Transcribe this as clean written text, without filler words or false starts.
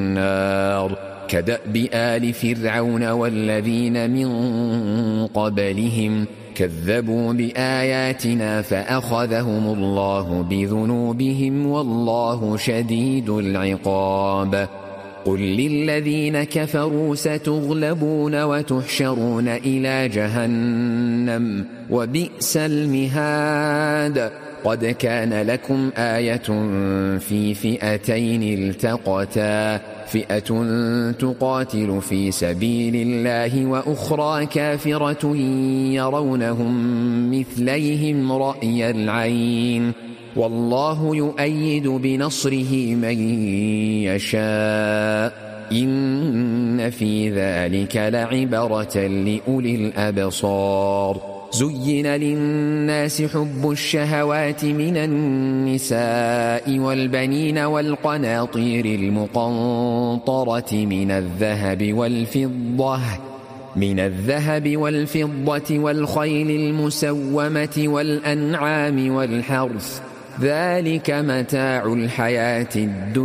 النار كدأب آل فرعون والذين من قبلهم كذبوا بآياتنا فأخذهم الله بذنوبهم والله شديد العقاب قل للذين كفروا ستغلبون وتحشرون إلى جهنم وبئس المهاد قد كان لكم آية في فئتين التقتا فئة تقاتل في سبيل الله وأخرى كافرة يرونهم مثليهم رأي العين والله يؤيد بنصره من يشاء إن في ذلك لعبرة لأولي الأبصار زين للناس حب الشهوات من النساء والبنين والقناطير المقنطرة من الذهب والفضة والخيل المسومة والأنعام والحرث ذلك متاع الحياة الدنيا